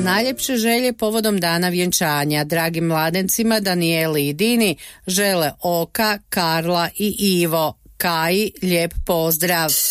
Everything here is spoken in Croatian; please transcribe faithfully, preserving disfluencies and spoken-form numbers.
Najljepše želje povodom dana vjenčanja dragim mladencima Danijeli i Dini žele Oka, Karla i Ivo. Kaji lijep pozdrav.